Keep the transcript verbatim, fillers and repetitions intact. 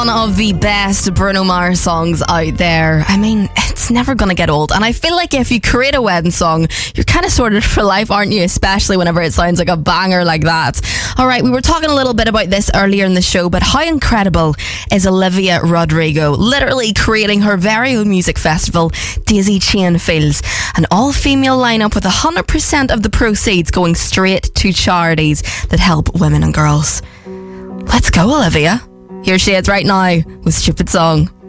One of the best Bruno Mars songs out there. I mean, it's never going to get old. And I feel like if you create a wedding song, you're kind of sorted for life, aren't you? Especially whenever it sounds like a banger like that. All right, we were talking a little bit about this earlier in the show, but how incredible is Olivia Rodrigo literally creating her very own music festival, Daisy Chain Fields, an all-female lineup with one hundred percent of the proceeds going straight to charities that help women and girls. Let's go, Olivia. Here she is right now with Stupid Song.